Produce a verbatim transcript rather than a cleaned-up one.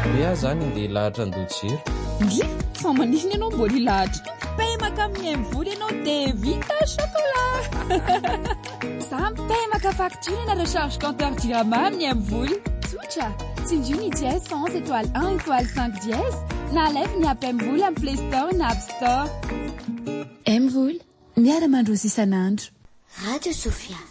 Rea zany ndeha lahatra andoajiro. Ngy fa manihina ianao mbola hilahatra pemaka amin'ny mvoly ianao dia vita chocolat. Sampemaka facture na recharge compteur Dirama amin'ny mvoly. Tsotra tsinjony dièse cent étoile un étoile cinq dièse na alaivo ny app mvoly amin'ny Play Store na App Store. Mvoly miara mandrozy isan'andro. Radio Sofia.